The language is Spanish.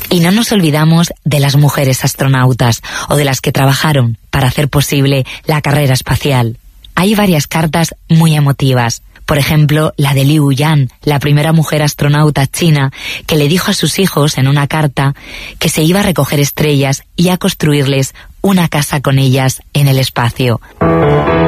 Y no nos olvidamos de las mujeres astronautas o de las que trabajaron para hacer posible la carrera espacial. Hay varias cartas muy emotivas. Por ejemplo, la de Liu Yan, la primera mujer astronauta china, que le dijo a sus hijos en una carta que se iba a recoger estrellas y a construirles una casa con ellas en el espacio.